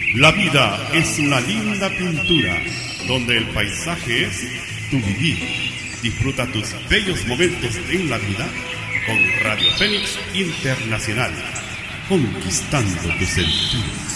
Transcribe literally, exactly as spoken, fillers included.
La vida es una linda pintura donde el paisaje es tu vivir. Disfruta tus bellos momentos en la vida con Radio Fénix Internacional, conquistando tus sentidos.